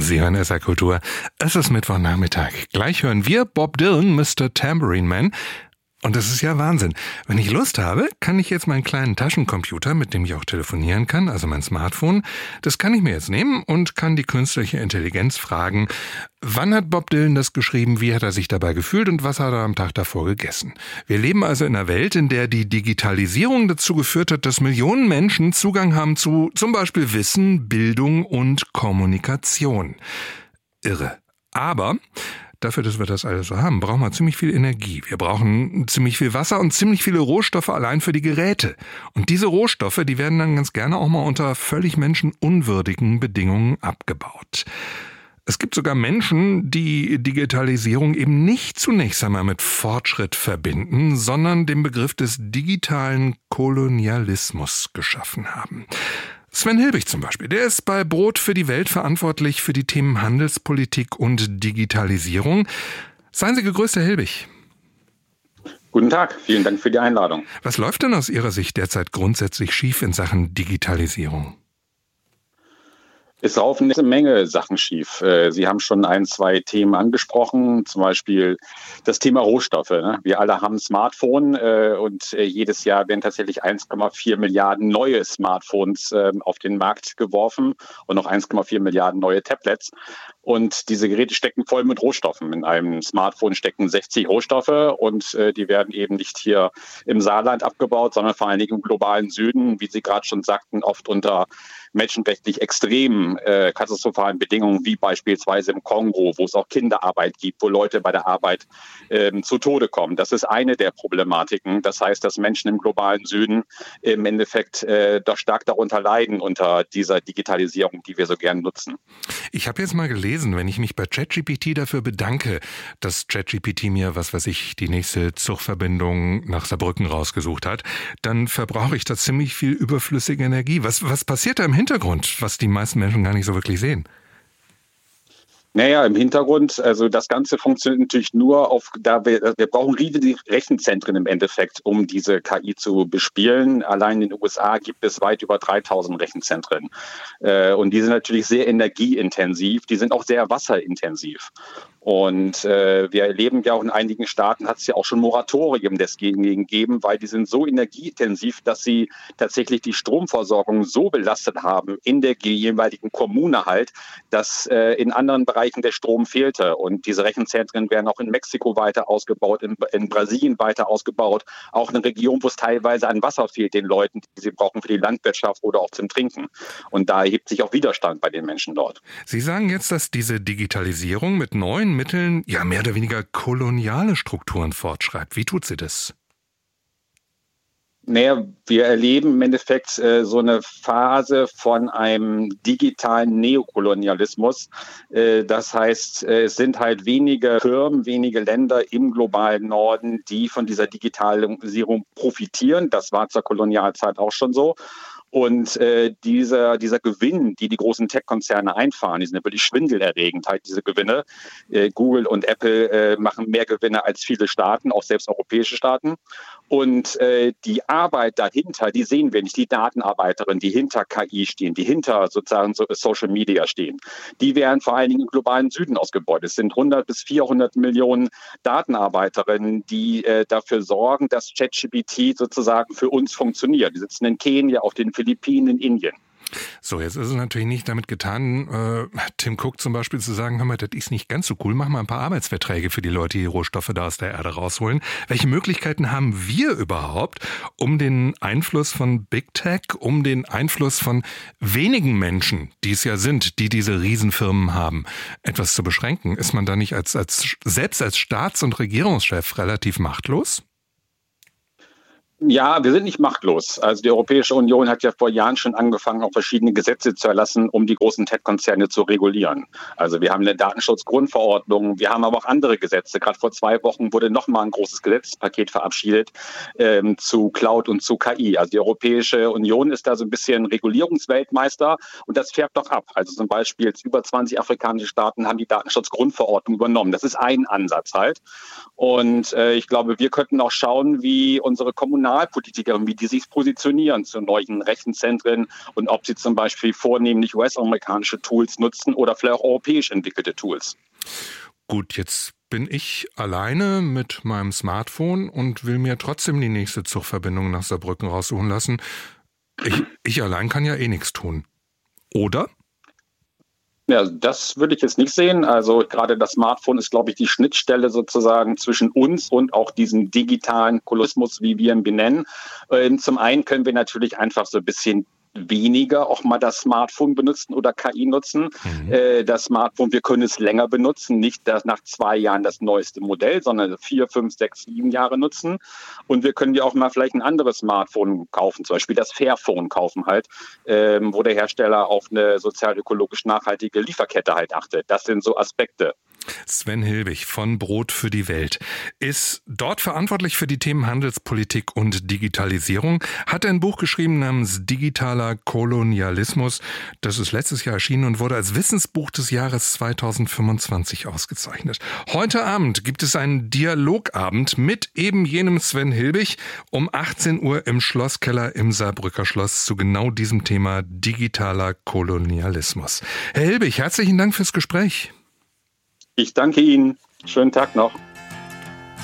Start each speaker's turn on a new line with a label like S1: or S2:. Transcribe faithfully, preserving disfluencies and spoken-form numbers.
S1: Sie hören S R Kultur. Es ist Mittwochnachmittag. Gleich hören wir Bob Dylan, Mister Tambourine Man. Und das ist ja Wahnsinn. Wenn ich Lust habe, kann ich jetzt meinen kleinen Taschencomputer, mit dem ich auch telefonieren kann, also mein Smartphone, das kann ich mir jetzt nehmen und kann die künstliche Intelligenz fragen, wann hat Bob Dylan das geschrieben, wie hat er sich dabei gefühlt und was hat er am Tag davor gegessen. Wir leben also in einer Welt, in der die Digitalisierung dazu geführt hat, dass Millionen Menschen Zugang haben zu zum Beispiel Wissen, Bildung und Kommunikation. Irre. Aber dafür, dass wir das alles so haben, brauchen wir ziemlich viel Energie. Wir brauchen ziemlich viel Wasser und ziemlich viele Rohstoffe allein für die Geräte. Und diese Rohstoffe, die werden dann ganz gerne auch mal unter völlig menschenunwürdigen Bedingungen abgebaut. Es gibt sogar Menschen, die Digitalisierung eben nicht zunächst einmal mit Fortschritt verbinden, sondern den Begriff des digitalen Kolonialismus geschaffen haben. Sven Hilbig zum Beispiel, der ist bei Brot für die Welt verantwortlich für die Themen Handelspolitik und Digitalisierung. Seien Sie gegrüßt, Herr Hilbig.
S2: Guten Tag, vielen Dank für die Einladung.
S1: Was läuft denn aus Ihrer Sicht derzeit grundsätzlich schief in Sachen Digitalisierung?
S2: Es laufen eine Menge Sachen schief. Sie haben schon ein, zwei Themen angesprochen, zum Beispiel das Thema Rohstoffe. Wir alle haben ein Smartphone und jedes Jahr werden tatsächlich eins Komma vier Milliarden neue Smartphones auf den Markt geworfen und noch eins Komma vier Milliarden neue Tablets. Und diese Geräte stecken voll mit Rohstoffen. In einem Smartphone stecken sechzig Rohstoffe und die werden eben nicht hier im Saarland abgebaut, sondern vor allen Dingen im globalen Süden, wie Sie gerade schon sagten, oft unter menschenrechtlich extremen, äh, katastrophalen Bedingungen, wie beispielsweise im Kongo, wo es auch Kinderarbeit gibt, wo Leute bei der Arbeit ähm, zu Tode kommen. Das ist eine der Problematiken. Das heißt, dass Menschen im globalen Süden im Endeffekt äh, doch stark darunter leiden, unter dieser Digitalisierung, die wir so gern nutzen.
S1: Ich habe jetzt mal gelesen, wenn ich mich bei ChatGPT dafür bedanke, dass ChatGPT mir, was weiß ich, die nächste Zugverbindung nach Saarbrücken rausgesucht hat, dann verbrauche ich da ziemlich viel überflüssige Energie. Was, was passiert da im Hintergrund, was die meisten Menschen gar nicht so wirklich sehen?
S2: Naja, im Hintergrund, also das Ganze funktioniert natürlich nur auf, da wir, wir brauchen riesige Rechenzentren im Endeffekt, um diese K I zu bespielen. Allein in den U S A gibt es weit über dreitausend Rechenzentren. Äh, und die sind natürlich sehr energieintensiv, die sind auch sehr wasserintensiv. Und äh, wir erleben ja auch in einigen Staaten hat es ja auch schon Moratorium deswegen gegeben, weil die sind so energieintensiv, dass sie tatsächlich die Stromversorgung so belastet haben in der jeweiligen Kommune halt, dass äh, in anderen Bereichen der Strom fehlte. Und diese Rechenzentren werden auch in Mexiko weiter ausgebaut, in, in Brasilien weiter ausgebaut, auch in Regionen, wo es teilweise an Wasser fehlt den Leuten, die sie brauchen für die Landwirtschaft oder auch zum Trinken. Und da erhebt sich auch Widerstand bei den Menschen dort.
S1: Sie sagen jetzt, dass diese Digitalisierung mit neuen Mitteln ja mehr oder weniger koloniale Strukturen fortschreibt. Wie tut sie das?
S2: Naja, wir erleben im Endeffekt äh, so eine Phase von einem digitalen Neokolonialismus. Äh, das heißt, äh, es sind halt wenige Firmen, wenige Länder im globalen Norden, die von dieser Digitalisierung profitieren. Das war zur Kolonialzeit auch schon so. Und äh, dieser, dieser Gewinn, die die großen Tech-Konzerne einfahren, die sind ja wirklich schwindelerregend, halt diese Gewinne. Äh, Google und Apple äh, machen mehr Gewinne als viele Staaten, auch selbst europäische Staaten. Und äh, die Arbeit dahinter, die sehen wir nicht, die Datenarbeiterin, die hinter K I stehen, die hinter sozusagen so Social Media stehen. Die werden vor allen Dingen im globalen Süden ausgebeutet. Es sind hundert bis vierhundert Millionen Datenarbeiterinnen, die äh, dafür sorgen, dass ChatGPT sozusagen für uns funktioniert. Die sitzen in Kenia, auf den Philippinen, in Indien.
S1: So, jetzt ist es natürlich nicht damit getan, äh, Tim Cook zum Beispiel zu sagen, hör mal, das ist nicht ganz so cool, mach mal ein paar Arbeitsverträge für die Leute, die Rohstoffe da aus der Erde rausholen. Welche Möglichkeiten haben wir überhaupt, um den Einfluss von Big Tech, um den Einfluss von wenigen Menschen, die es ja sind, die diese Riesenfirmen haben, etwas zu beschränken? Ist man da nicht als, als selbst als Staats- und Regierungschef relativ machtlos?
S2: Ja, wir sind nicht machtlos. Also die Europäische Union hat ja vor Jahren schon angefangen, auch verschiedene Gesetze zu erlassen, um die großen Tech-Konzerne zu regulieren. Also wir haben eine Datenschutzgrundverordnung, wir haben aber auch andere Gesetze. Gerade vor zwei Wochen wurde nochmal ein großes Gesetzespaket verabschiedet ähm, zu Cloud und zu K I. Also die Europäische Union ist da so ein bisschen Regulierungsweltmeister und das färbt doch ab. Also zum Beispiel jetzt über zwanzig afrikanische Staaten haben die Datenschutzgrundverordnung übernommen. Das ist ein Ansatz halt. Und äh, ich glaube, wir könnten auch schauen, wie unsere kommunalen Regionalpolitiker, wie die sich positionieren zu neuen Rechenzentren und ob sie zum Beispiel vornehmlich U S-amerikanische Tools nutzen oder vielleicht auch europäisch entwickelte Tools.
S1: Gut, jetzt bin ich alleine mit meinem Smartphone und will mir trotzdem die nächste Zugverbindung nach Saarbrücken raussuchen lassen. Ich, ich allein kann ja eh nichts tun. Oder?
S2: Ja, das würde ich jetzt nicht sehen. Also gerade das Smartphone ist, glaube ich, die Schnittstelle sozusagen zwischen uns und auch diesem digitalen Kolossmus, wie wir ihn benennen. Zum einen können wir natürlich einfach so ein bisschen weniger auch mal das Smartphone benutzen oder K I nutzen. Mhm. Äh, das Smartphone, wir können es länger benutzen, nicht das nach zwei Jahren das neueste Modell, sondern vier, fünf, sechs, sieben Jahre nutzen. Und wir können ja auch mal vielleicht ein anderes Smartphone kaufen, zum Beispiel das Fairphone kaufen halt, ähm, wo der Hersteller auf eine sozial-ökologisch nachhaltige Lieferkette halt achtet. Das sind so Aspekte.
S1: Sven Hilbig von Brot für die Welt ist dort verantwortlich für die Themen Handelspolitik und Digitalisierung, hat ein Buch geschrieben namens Digitaler Kolonialismus. Das ist letztes Jahr erschienen und wurde als Wissensbuch des Jahres zweitausendfünfundzwanzig ausgezeichnet. Heute Abend gibt es einen Dialogabend mit eben jenem Sven Hilbig um achtzehn Uhr im Schlosskeller im Saarbrücker Schloss zu genau diesem Thema digitaler Kolonialismus. Herr Hilbig, herzlichen Dank fürs Gespräch.
S2: Ich danke Ihnen. Schönen Tag noch.